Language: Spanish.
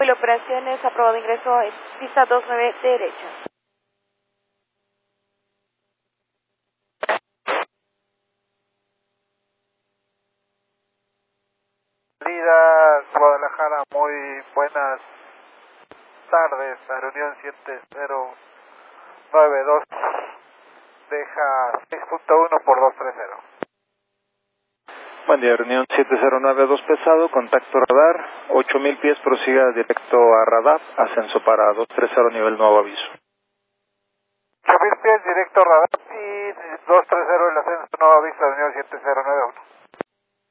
Móvil Operaciones, aprobado ingreso en pista 29 derecha. Salida Guadalajara, muy buenas tardes, la reunión 7092, deja 6.1 por 230. Buen día, reunión 7092 pesado, contacto radar, 8000 pies, prosiga directo a radar, ascenso para 230, nivel nuevo aviso. 8000 pies, directo radar y 230 el ascenso, nuevo aviso, reunión 7091.